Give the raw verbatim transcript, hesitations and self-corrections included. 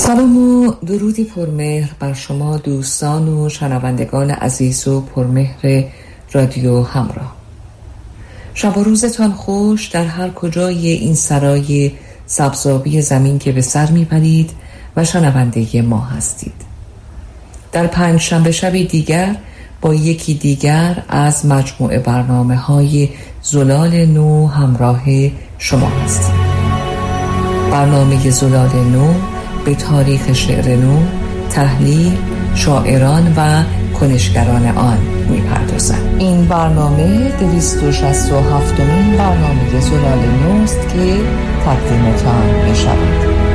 سلام و درودی پرمهر بر شما دوستان و شنوندگان عزیز و پرمهر رادیو همراه. شب و روزتان خوش در هر کجای این سرای سبزابی زمین که به سر میبرید و شنونده ما هستید. در پنج شنبه شب دیگر با یکی دیگر از مجموعه برنامه های زلال نو همراه شما هستیم. برنامه زلال نو به تاریخ شعر نو، تحلیل، شاعران و کنشگران آن می‌پردازد. این برنامه دویست و شصت و هفتمین برنامه زلال نوست که تقدیمتان می‌شود.